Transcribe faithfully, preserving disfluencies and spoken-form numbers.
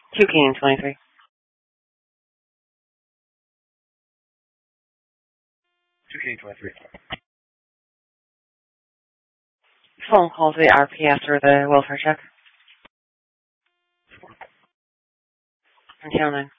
Two King twenty-three. Two King twenty-three. Phone call to the R P after the welfare check. Channel nine.